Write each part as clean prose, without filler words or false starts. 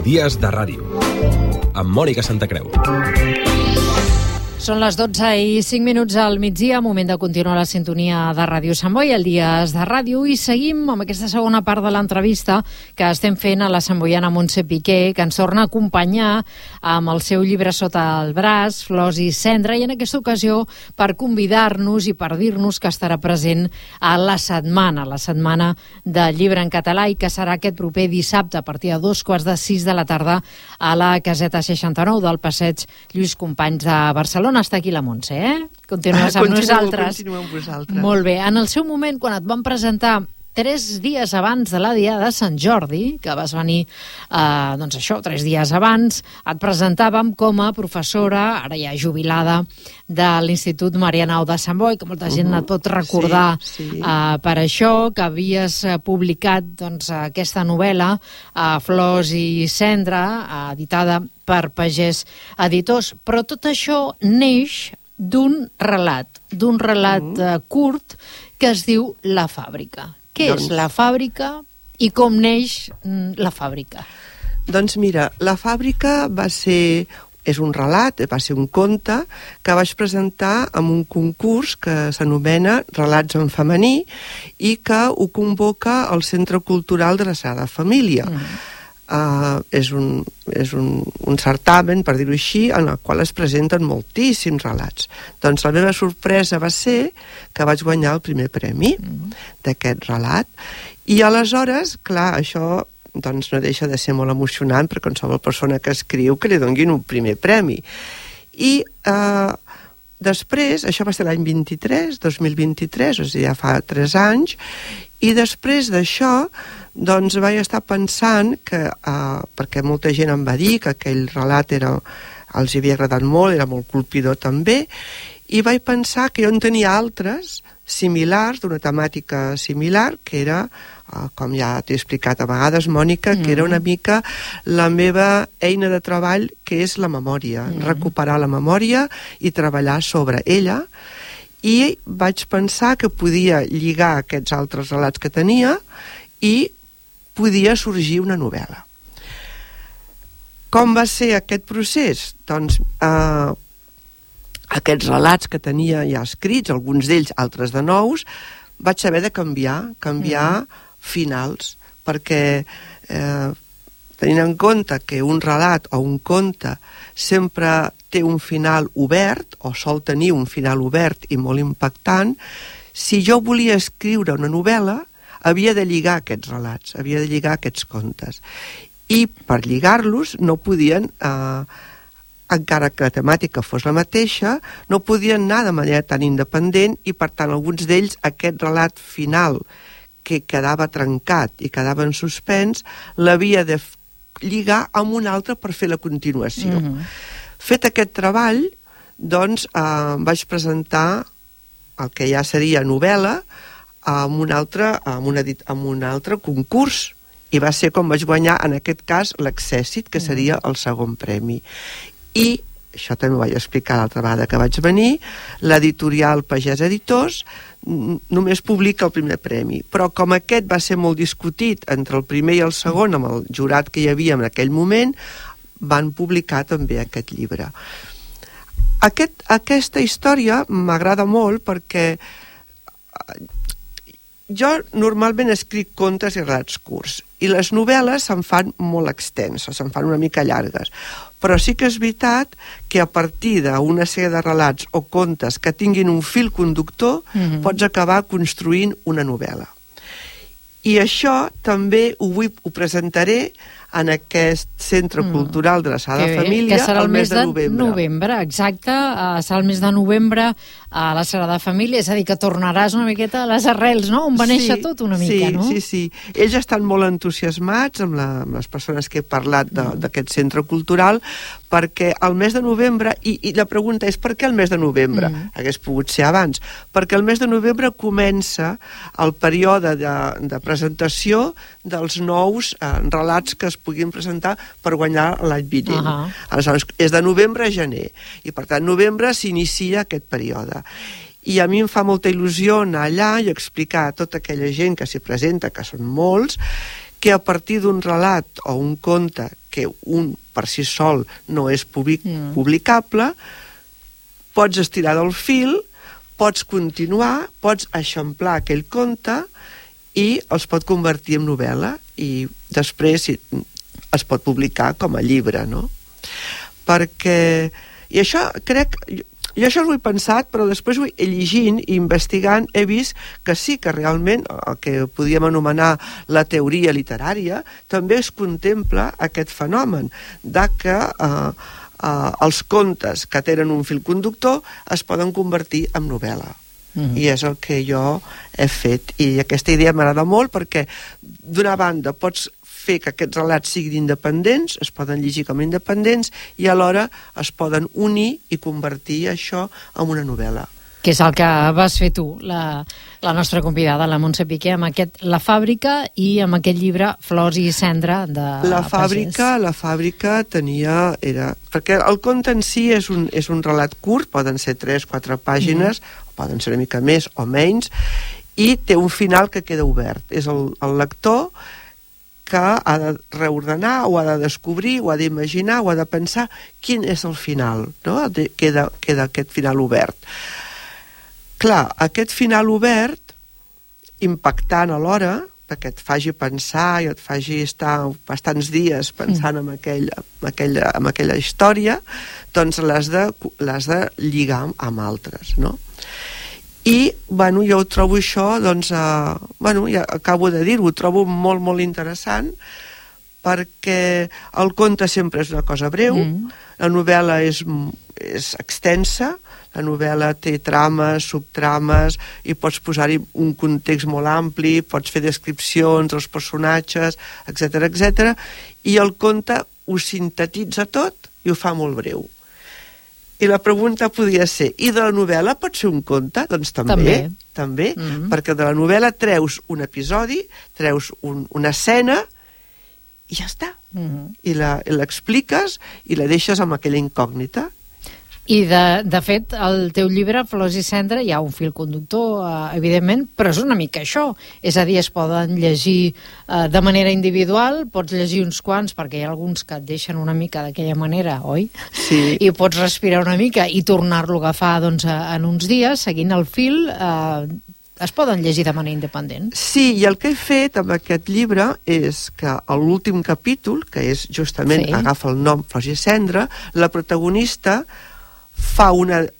Dies de Ràdio, amb Mònica Santacreu. Són les 12:05 al migdia, moment de continuar la sintonia de Ràdio Sant Boi, el Dies de Ràdio, i seguim amb aquesta segona part de l'entrevista que estem fent a la santboiana Montse Piqué, que ens torna a acompanyar amb el seu llibre sota el braç, Flors i Cendra, i en aquesta ocasió per convidar-nos i per dir-nos que estarà present a la setmana del llibre en català, i que serà aquest proper dissabte a partir de 5:15 de la tarda a la caseta 69 del passeig Lluís Companys de Barcelona. Està aquí la Montse, Continues amb nosaltres. Continuem amb vosaltres. Molt bé. En el seu moment, quan et van presentar 3 dies abans de la Diada de Sant Jordi, que vas venir, 3 dies abans, et presentàvem com a professora, ara ja jubilada, de l'Institut Marianao de Sant Boi, que molta gent et pot recordar per això, que havies publicat aquesta novel·la, Flors i Cendra, editada per Pagès Editors. Però tot això neix d'un relat curt que es diu La fàbrica. Què és La fàbrica i com neix La fàbrica? Doncs mira, La fàbrica és un relat, va ser un conte que vaig presentar en un concurs que s'anomena Relats en femení i que ho convoca el Centre Cultural de la Sagrada Família. És un certamen, per dir-ho així, en el qual es presenten moltíssims relats. Doncs la meva sorpresa va ser que vaig guanyar el primer premi d'aquest relat. I aleshores, clar, això no deixa de ser molt emocionant per qualsevol persona que escriu que li donguin un primer premi. I després, això va ser l'any 2023, o sigui, ja fa 3 anys, i després d'això vaig estar pensant que, perquè molta gent em va dir que aquell relat els havia agradat molt, era molt colpidor també, i vaig pensar que jo en tenia altres similars, d'una temàtica similar, que era, com ja t'he explicat a vegades, Mònica, que era una mica la meva eina de treball, que és la memòria, recuperar la memòria i treballar sobre ella. I vaig pensar que podia lligar aquests altres relats que tenia i podia sorgir una novel·la. Com va ser aquest procés? Doncs aquests relats que tenia ja escrits, alguns d'ells, altres de nous, vaig haver de canviar finals, perquè tenint en compte que un relat o un conte sempre té un final obert, o sol tenir un final obert i molt impactant, si jo volia escriure una novel·la, havia de lligar aquests relats, havia de lligar aquests contes. I per lligar-los no podien, encara que la temàtica fos la mateixa, no podien anar de manera tan independent i, per tant, alguns d'ells, aquest relat final que quedava trencat i quedava en suspens, l'havia de lligar amb un altre per fer la continuació. Fet aquest treball, doncs, vaig presentar el que ja seria novel·la amb un altre concurs, i va ser com vaig guanyar, en aquest cas, l'Accèssit, que seria el segon premi. I, això també ho vaig explicar l'altra vegada que vaig venir, l'editorial Pagès Editors només publica el primer premi, però com aquest va ser molt discutit entre el primer i el segon, amb el jurat que hi havia en aquell moment, van publicar també aquest llibre. Aquesta història m'agrada molt perquè jo normalment escric contes i relats curts, i les novel·les se'n fan molt extenses, se'n fan una mica llargues, però sí que és veritat que a partir d'una sèrie de relats o contes que tinguin un fil conductor pots acabar construint una novel·la. I això també ho presentaré en aquest Centre Cultural de la Sagrada Família el mes de novembre. Exacte, serà el mes de novembre a la Sagrada Família, és a dir, que tornaràs una miqueta a les arrels, no? On va néixer tot una mica, no? Sí. Ells estan molt entusiasmats amb les persones que he parlat d'aquest centre cultural, perquè el mes de novembre, i la pregunta és per què el mes de novembre? Hagués pogut ser abans. Perquè el mes de novembre comença el període de presentació dels nous relats que es puguin presentar per guanyar l'any vinent. Aleshores, és de novembre a gener, i per tant, novembre s'inicia aquest període. I a mi em fa molta il·lusió anar allà i explicar a tota aquella gent que s'hi presenta, que són molts, que a partir d'un relat o un conte que un per si sol no és publicable, pots estirar del fil, pots continuar, pots eixamplar aquell conte i els pot convertir en novel·la i després es pot publicar com a llibre, no? Perquè... I això crec... Jo això ho he pensat, però després llegint i investigant he vist que sí, que realment el que podíem anomenar la teoria literària també es contempla aquest fenomen de que els contes que tenen un fil conductor es poden convertir en novel·la. I és el que jo he fet. I aquesta idea m'agrada molt perquè, d'una banda, pots fer que aquests relats siguin independents, es poden llegir com a independents, i alhora es poden unir i convertir això en una novel·la. Que és el que vas fer tu, la nostra convidada, la Montse Piqué, amb aquest La fàbrica i amb aquest llibre Flors i cendra de Pagès. La fàbrica tenia... Perquè el conte en si és un relat curt, poden ser 3-4 pàgines, poden ser una mica més o menys, i té un final que queda obert. És el lector que ha de reordenar, o ha de descobrir, o ha d'imaginar, o ha de pensar quin és el final, no? Queda aquest final obert. Clar, aquest final obert, impactant alhora, perquè et faci pensar i et faci estar bastants dies pensant en aquella història, doncs l'has de lligar amb altres, no? I, jo ho trobo això, doncs, ja acabo de dir-ho, ho trobo molt, molt interessant, perquè el conte sempre és una cosa breu, la novel·la és extensa, la novel·la té trames, subtrames, i pots posar-hi un context molt ampli, pots fer descripcions dels personatges, etc. I el conte ho sintetitza tot i ho fa molt breu. I la pregunta podria ser, i de la novel·la pot ser un conte? Doncs també. Perquè de la novel·la treus un episodi, treus una escena, i ja està. I l'expliques i la deixes amb aquella incògnita. I, de fet, al teu llibre, Flors i cendra, hi ha un fil conductor, evidentment, però és una mica això. És a dir, es poden llegir de manera individual, pots llegir uns quants, perquè hi ha alguns que et deixen una mica d'aquella manera, oi? Sí. I pots respirar una mica i tornar-lo a agafar en uns dies, seguint el fil, es poden llegir de manera independent. Sí, i el que he fet amb aquest llibre és que a l'últim capítol, que és justament, agafa el nom Flors i cendra, la protagonista fa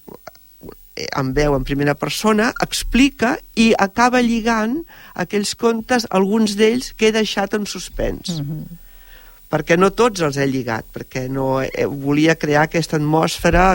en veu en primera persona, explica i acaba lligant aquells contes, alguns d'ells que he deixat en suspens. Perquè no tots els he lligat, perquè no volia crear aquesta atmosfera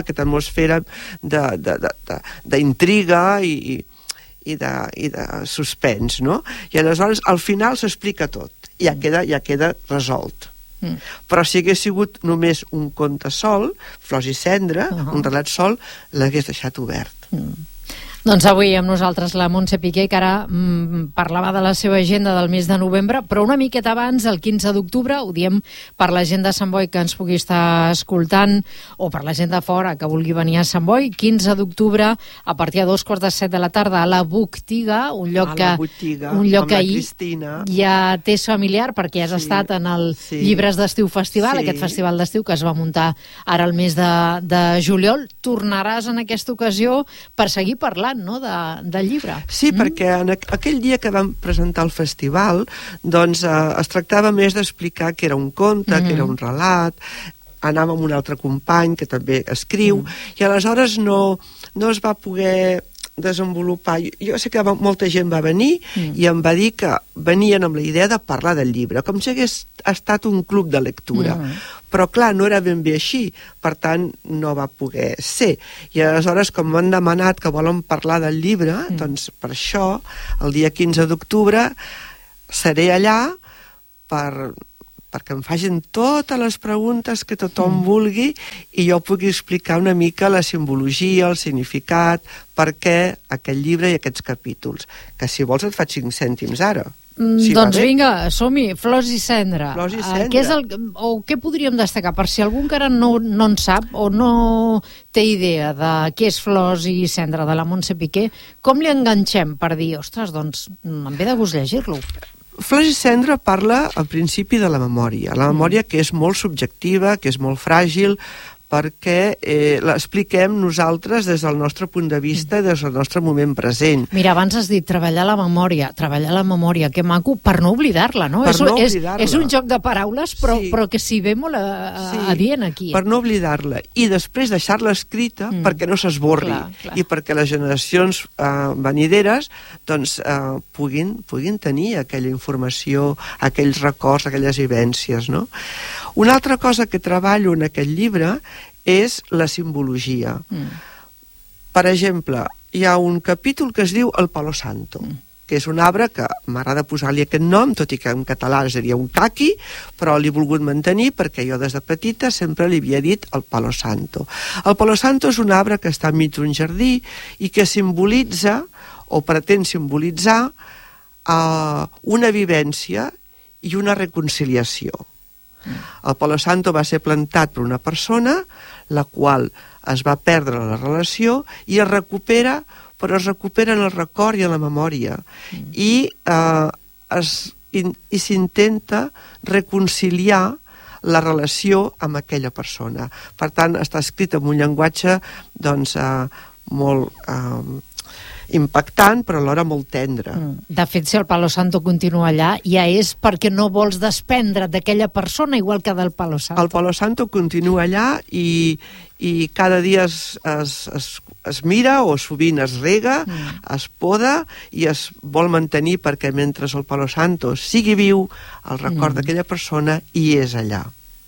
d'intriga i de suspens, no? I aleshores al final s'explica tot, i ja queda resolt. Però si hagués sigut només un conte sol, Flors i cendra, un relat sol, l'hagués deixat obert. Doncs avui amb nosaltres la Montse Piqué, que ara parlava de la seva agenda del mes de novembre, però una miqueta abans, el 15 d'octubre, ho diem per la gent de Sant Boi que ens pugui estar escoltant, o per la gent de fora que vulgui venir a Sant Boi, 15 d'octubre, a partir de 2:15 de la tarda, a la Botiga, un lloc que ja t'és familiar, perquè has estat en el Llibres d'Estiu Festival, aquest festival d'estiu que es va muntar ara el mes de juliol. Tornaràs en aquesta ocasió per seguir parlant, no?, del llibre. Sí, perquè en aquell dia que vam presentar el festival, doncs es tractava més d'explicar que era un conte, que era un relat, anàvem amb un altre company que també escriu, i aleshores no es va poder desenvolupar. Jo sé que molta gent va venir i em va dir que venien amb la idea de parlar del llibre, com si hagués estat un club de lectura. Però clar, no era ben bé així, per tant no va poder ser. I aleshores, com m'han demanat que volen parlar del llibre, doncs per això, el dia 15 d'octubre, seré allà perquè em facin totes les preguntes que tothom vulgui i jo pugui explicar una mica la simbologia, el significat, per què aquest llibre i aquests capítols. Que si vols et faig 5 cèntims ara. Doncs vinga, som-hi, Flors i cendra. Flors i cendra. Què podríem destacar? Per si algú encara no en sap o no té idea de què és Flors i cendra de la Montse Piqué, com li enganxem per dir, ostres, doncs em ve de gust llegir-lo? Flors i cendra parla al principi de la memòria que és molt subjectiva, que és molt fràgil, perquè l'expliquem nosaltres des del nostre punt de vista, des del nostre moment present. Mira, abans has dit treballar la memòria, que maco, per no oblidar-la, no? Per no oblidar-la. És un joc de paraules, però que s'hi ve molt adient aquí. Per no oblidar-la. I després deixar-la escrita perquè no s'esborri. I perquè les generacions venideres doncs, puguin tenir aquella informació, aquells records, aquelles vivències, no? Una altra cosa que treballo en aquest llibre és la simbologia. Per exemple, hi ha un capítol que es diu El Palo Santo, que és un arbre que m'agrada posar-li aquest nom, tot i que en català seria un caqui, però l'he volgut mantenir perquè jo des de petita sempre li havia dit el Palo Santo. El Palo Santo és un arbre que està enmig d'un jardí i que simbolitza, o pretén simbolitzar, una vivència i una reconciliació. El Palo Santo va ser plantat per una persona, la qual es va perdre la relació i es recupera, però es recupera en el record i en la memòria. I s'intenta reconciliar la relació amb aquella persona. Per tant, està escrit en un llenguatge doncs, molt impactant, però alhora molt tendre. De fet, si el Palo Santo continua allà, ja és perquè no vols desprendre't d'aquella persona, igual que del Palo Santo. El Palo Santo continua allà i cada dia es mira, o sovint es rega, es poda i es vol mantenir perquè mentre el Palo Santo sigui viu, el record d'aquella persona hi és allà.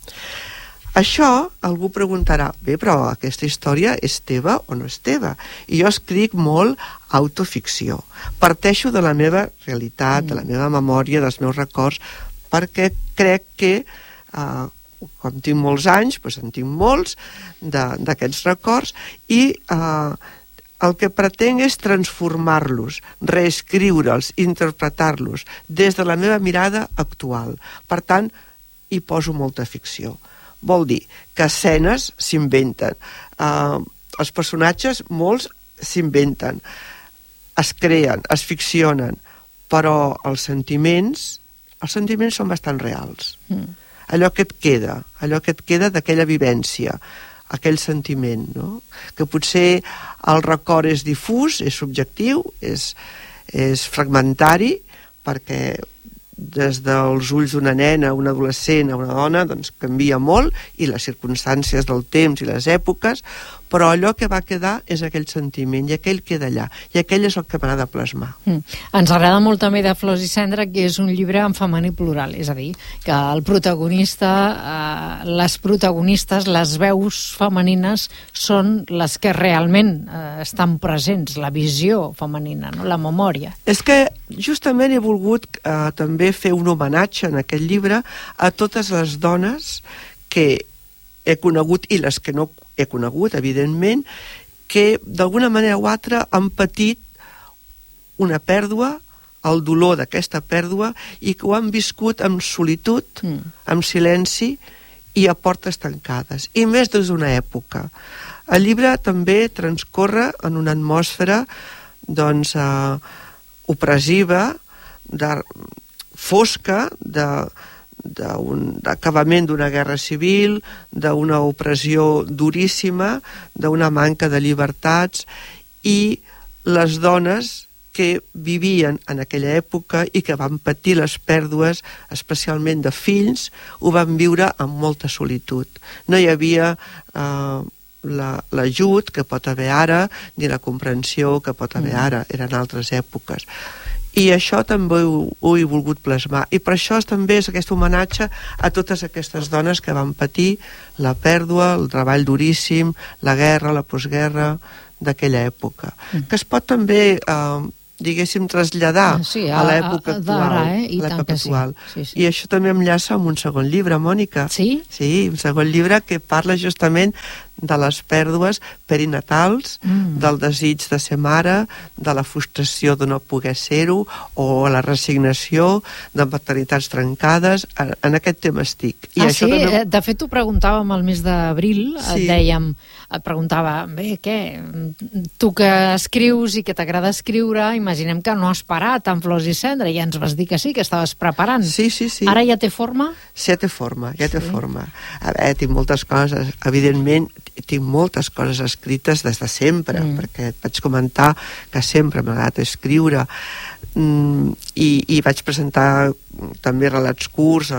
Això, algú preguntarà, bé, però aquesta història és teva o no és teva? I jo escric molt autoficció. Parteixo de la meva realitat, de la meva memòria, dels meus records, perquè crec que, com tinc molts anys, doncs en tinc molts d'aquests records, i el que pretenc és transformar-los, reescriure'ls, interpretar-los des de la meva mirada actual. Per tant, hi poso molta ficció. Vol dir que escenes s'inventen, els personatges molts s'inventen, es creen, es ficcionen, però els sentiments són bastant reals. Allò que et queda d'aquella vivència, aquell sentiment, no? Que potser el record és difús, és subjectiu, és fragmentari, perquè des dels ulls d'una nena, una adolescent, a una dona, doncs canvia molt, i les circumstàncies del temps i les èpoques, però allò que va quedar és aquell sentiment, i aquell queda allà, i aquell és el que m'ha de plasmar. Ens agrada molt també de Flors i Cendra que és un llibre en femení plural, és a dir, que el protagonista, les protagonistes, les veus femenines són les que realment estan presents, la visió femenina, no? La memòria. És que justament he volgut també fer un homenatge en aquest llibre a totes les dones que he conegut i les que no he conegut, evidentment, que d'alguna manera o altra han patit una pèrdua, el dolor d'aquesta pèrdua, i que ho han viscut amb solitud, amb silenci i a portes tancades, i més des d'una època. El llibre també transcorre en una atmosfera doncs, opressiva, fosca, d'acabament d'una guerra civil, d'una opressió duríssima, d'una manca de llibertats, i les dones que vivien en aquella època i que van patir les pèrdues, especialment de fills, ho van viure amb molta solitud. No hi havia l'ajut que pot haver ara, ni la comprensió que pot haver ara, eren altres èpoques. I això també ho he volgut plasmar. I per això també és aquest homenatge a totes aquestes dones que van patir la pèrdua, el treball duríssim, la guerra, la postguerra d'aquella època. Que es pot també, diguéssim, traslladar a l'època actual. I això també enllaça amb un segon llibre, Mònica. Sí? Sí, un segon llibre que parla justament de les pèrdues perinatals, del desig de ser mare, de la frustració de no poder ser-ho, o la resignació de maternitats trencades. En aquest tema estic. I això sí? també... De fet, ho preguntàvem al mes d'abril, et preguntava, bé, què? Tu que escrius i que t'agrada escriure, imaginem que no has parat amb Flors i Cendra, i ens vas dir que sí, que estaves preparant. Sí. Ara ja té forma? Sí, ja té forma. A veure, tinc moltes coses, evidentment, tinc moltes coses escrites des de sempre, perquè et vaig comentar que sempre m'ha agradat escriure, i vaig presentar també relats curts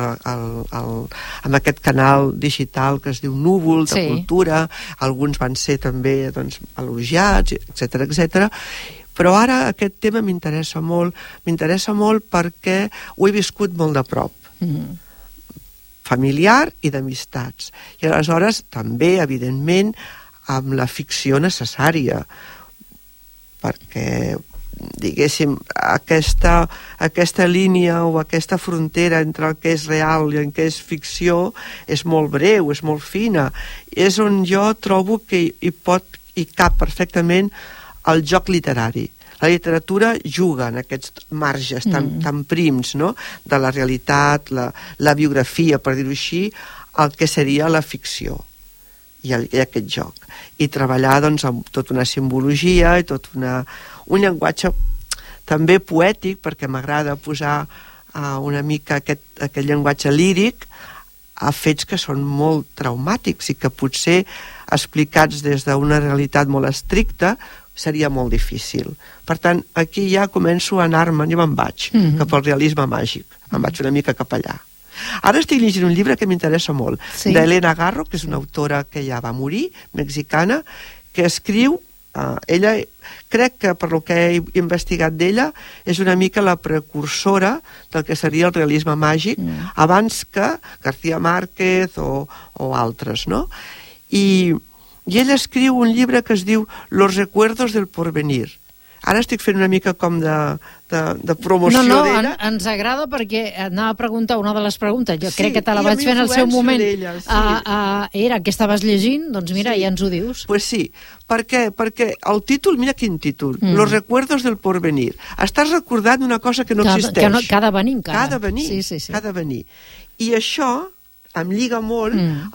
amb aquest canal digital que es diu Núvol, de cultura. Alguns van ser també elogiats, etc. Però ara aquest tema m'interessa molt perquè ho he viscut molt de prop. Familiar i d'amistats. I aleshores també, evidentment, amb la ficció necessària, perquè, diguéssim, aquesta línia o aquesta frontera entre el que és real i el que és ficció és molt breu, és molt fina. És on jo trobo que hi cap perfectament el joc literari. La literatura juga en aquests marges tan prims, no?, de la realitat, la biografia, per dir-ho així, el que seria la ficció i aquest joc. I treballar amb tota una simbologia i tot un llenguatge també poètic, perquè m'agrada posar una mica aquest llenguatge líric a fets que són molt traumàtics i que potser explicats des d'una realitat molt estricta seria molt difícil. Per tant, aquí ja començo a anar-me'n, jo me'n vaig cap al realisme màgic, em vaig una mica cap allà. Ara estic llegint un llibre que m'interessa molt, d'Elena Garro, que és una autora que ja va morir, mexicana, que escriu, ella, crec que per lo que he investigat d'ella, és una mica la precursora del que seria el realisme màgic, abans que García Márquez o altres, no? I ella escriu un llibre que es diu Los recuerdos del porvenir. Ara estic fent una mica com de promoció d'ella. No, ens agrada perquè anava a preguntar una de les preguntes. Jo crec que te la vaig fer en el seu moment. Era què estaves llegint? Doncs mira, ja ens ho dius. Pues sí, perquè el títol, mira quin títol, Los recuerdos del porvenir. Estàs recordant una cosa que no existeix. Que ha de venir encara. Ha de venir. I això em lliga molt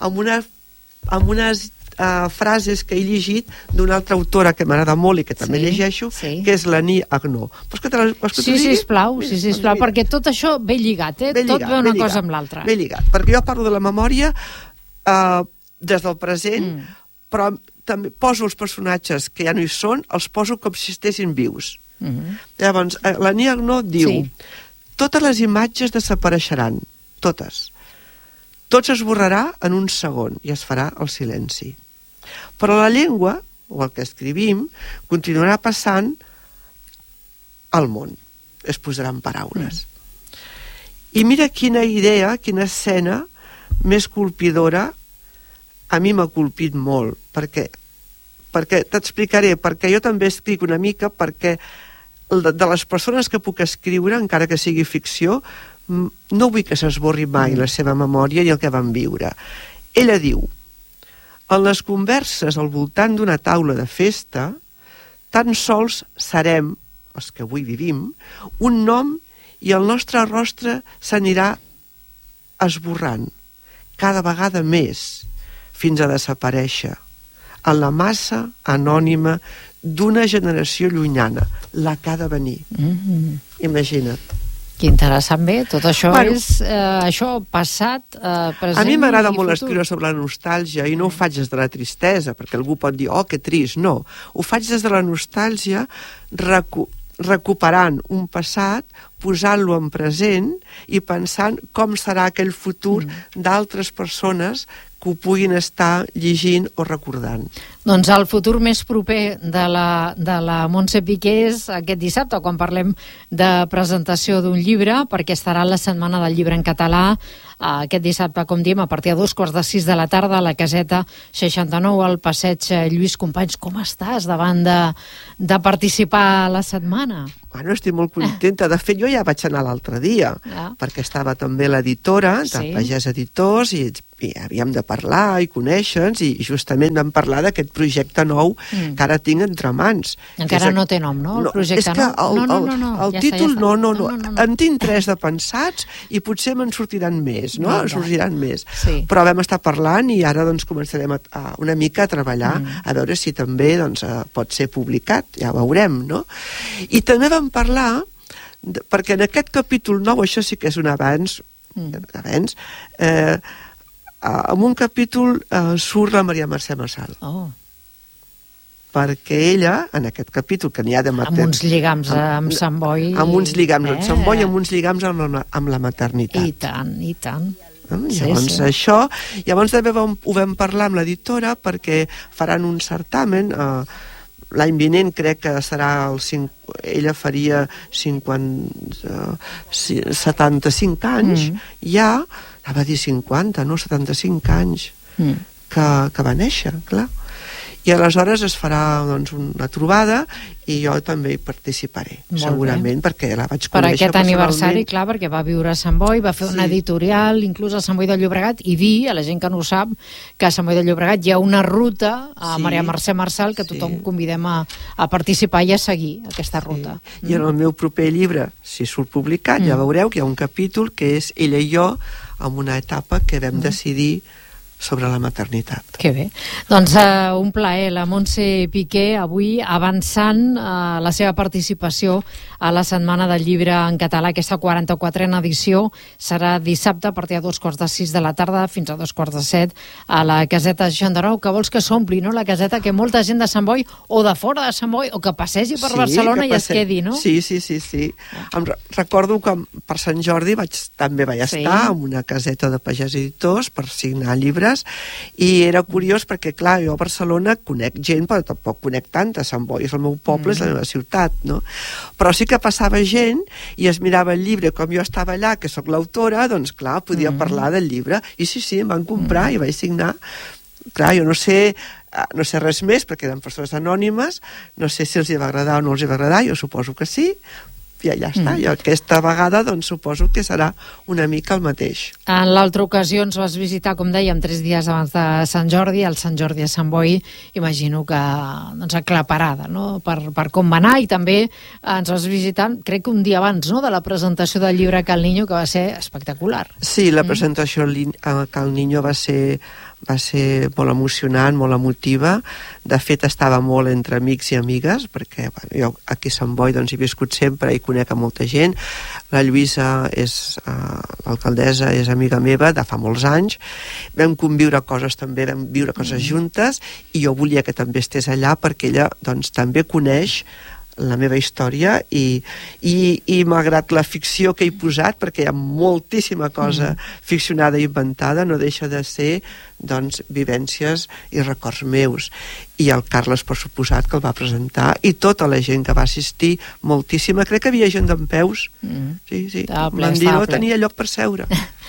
amb unes frases que he llegit d'una altra autora que m'agrada molt i que també llegeixo, que és l'Annie Ernaux. Sí, sisplau, perquè tot això ve lligat, tot ve una cosa amb l'altra. Ve lligat, perquè jo parlo de la memòria des del present, però també poso els personatges que ja no hi són, els poso com si estessin vius. Llavors, l'Annie Ernaux diu: totes les imatges desapareixeran, totes. Tot s'esborrarà en un segon i es farà el silenci. Però la llengua, o el que escrivim, continuarà passant al món. Es posaran paraules. I mira quina idea, quina escena més colpidora, a mi m'ha colpit molt, perquè t'explicaré, perquè jo també escric una mica, perquè de les persones que puc escriure, encara que sigui ficció, no vull que s'esborri mai la seva memòria i el que van viure. Ella diu: en les converses al voltant d'una taula de festa, tan sols serem, els que avui vivim, un nom i el nostre rostre s'anirà esborrant, cada vegada més, fins a desaparèixer, en la massa anònima d'una generació llunyana, la que ha de venir. Imagina't. Que interessant, bé, tot això és això passat, present. A mi m'agrada molt escriure sobre la nostàlgia i no ho faig des de la tristesa, perquè algú pot dir, oh, que trist, no. Ho faig des de la nostàlgia, recuperant un passat, posant-lo en present i pensant com serà aquell futur d'altres persones que ho puguin estar llegint o recordant. Doncs el futur més proper de la Montse Piqué és aquest dissabte, quan parlem de presentació d'un llibre, perquè estarà la Setmana del Llibre en Català aquest dissabte, com diem, a partir de 5:45 de la tarda, a la caseta 69, al passeig Lluís Companys. Com estàs davant de participar a la setmana? Bueno, estic molt contenta. De fet, jo ja vaig anar l'altre dia, perquè estava també l'editora de Pagès Editors i havíem de parlar i conèixer-nos, i justament vam parlar d'aquest projecte nou que ara tinc entre mans. Encara no té nom, no? El projecte, és que el títol no. En tinc 3 de pensats i potser me'n sortiran més, no? Sorgiran més. Però vam estar parlant i ara doncs començarem una mica a treballar, a veure si també doncs, pot ser publicat, ja ho veurem, no? I també vam parlar, perquè en aquest capítol 9, això sí que és un avanç, en un capítol surt la Maria Mercè Marçal. Perquè ella, en aquest capítol, que n'hi ha de amb uns lligams amb Sant Boi... Amb uns lligams amb Sant Boi, amb uns lligams amb la maternitat. I tant. Llavors això, llavors també ho vam parlar amb l'editora perquè faran un certamen l'any vinent, crec que serà ella faria 75 anys, ja va dir 50, no? 75 anys que va néixer, clar. I aleshores es farà doncs, una trobada i jo també hi participaré, segurament, perquè la vaig conèixer per aquest aniversari, clar, perquè va viure a Sant Boi, va fer una editorial, inclús a Sant Boi de Llobregat, i dir, a la gent que no ho sap, que a Sant Boi de Llobregat hi ha una ruta a Maria Mercè Marçal que tothom convidem a participar i a seguir aquesta ruta. I en el meu proper llibre, si surt publicat, ja veureu que hi ha un capítol que és ella i jo en una etapa que vam decidir sobre la maternitat. Que bé. Doncs un plaer, la Montse Piqué, avui avançant la seva participació a la Setmana del Llibre en Català, aquesta 44a edició, serà dissabte a partir de 2:45 de la tarda fins a 2:45 a la caseta 69, que vols que s'ompli, no?, la caseta, que molta gent de Sant Boi o de fora de Sant Boi o que passegi per Barcelona i es quedi, no? Sí. Em recordo que per Sant Jordi també vaig estar en una caseta de Pagès Editors per signar llibres, i era curiós perquè, clar, jo a Barcelona conec gent, però tampoc conec tanta. Sant Boi és el meu poble, és la meva ciutat, no? Però sí que passava gent i es mirava el llibre, com jo estava allà, que sóc l'autora, doncs clar, podia parlar del llibre, i sí, em van comprar i vaig signar. Clar, jo no sé res més, perquè eren persones anònimes, no sé si els hi va agradar o no els hi va agradar, jo suposo que sí, i ja està. I aquesta vegada doncs suposo que serà una mica el mateix. En l'altra ocasió ens vas visitar, com dèiem, 3 dies abans de Sant Jordi, el Sant Jordi a Sant Boi, imagino que doncs aclaparada, no?, per com va anar, i també ens vas visitar, crec que un dia abans, no?, de la presentació del llibre Cal Niño, que va ser espectacular. Sí, la presentació a Cal Niño va ser molt emocionant, molt emotiva. De fet, estava molt entre amics i amigues, perquè jo aquí a Sant Boi doncs, he viscut sempre i conec a molta gent. La Lluïsa, l'alcaldessa, és amiga meva de fa molts anys. Vam conviure coses també, vam viure coses juntes, i jo volia que també estés allà perquè ella doncs, també coneix la meva història i malgrat la ficció que he posat, perquè hi ha moltíssima cosa ficcionada i inventada, no deixa de ser doncs vivències i records meus. I el Carles, per suposat, que el va presentar, i tota la gent que va assistir, moltíssima, crec que havia gent d'empeus. Sí. Van dir, no tenia lloc per seure.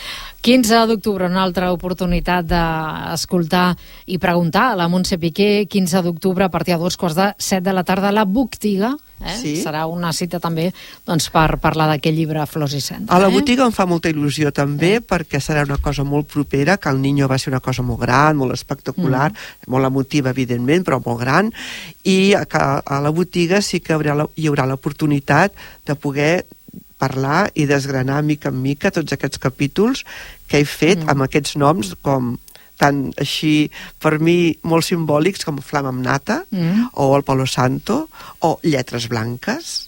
15 d'octubre, una altra oportunitat d'escoltar i preguntar a la Montse Piqué. 15 d'octubre a partir de 2:45 de la tarda a la Botiga. Serà una cita també doncs, per parlar d'aquest llibre Flors i Cendra. A la Botiga em fa molta il·lusió també, perquè serà una cosa molt propera, que el Niño va ser una cosa molt gran, molt espectacular, molt emotiva, evidentment, però molt gran, i a la Botiga sí que hi haurà l'oportunitat de poder parlar i desgranar mica en mica tots aquests capítols que he fet amb aquests noms com tant així per mi molt simbòlics com Flama amb nata o el Palo Santo o Lletres blanques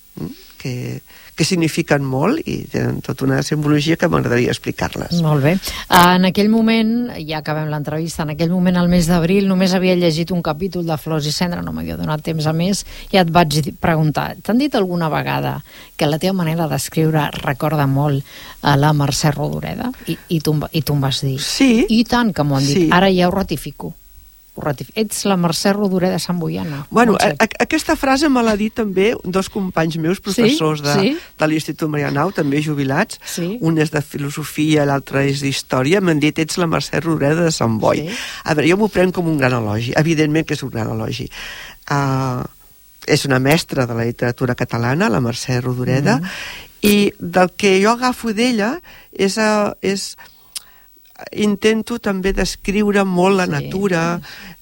que signifiquen molt i tenen tota una simbologia que m'agradaria explicar-les. Molt bé. En aquell moment, ja acabem l'entrevista, en aquell moment, al mes d'abril, només havia llegit un capítol de Flors i Cendra, no m'havia donat temps a més, i et vaig preguntar, t'han dit alguna vegada que la teva manera d'escriure recorda molt a la Mercè Rodoreda? I tu em vas dir, sí, i tant que m'ho han dit, ara ja ho ratifico. Ets la Mercè Rodoreda santboiana. Bueno, aquesta frase me l'ha dit també 2 companys meus, professors de l'Institut Marianao, també jubilats. Un és de filosofia, l'altre és d'història. M'han dit, ets la Mercè Rodoreda de Sant Boi. A veure, jo m'ho prenc com un gran elogi. Evidentment que és un gran elogi. És una mestra de la literatura catalana, la Mercè Rodoreda, i del que jo agafo d'ella és intento també descriure molt la natura,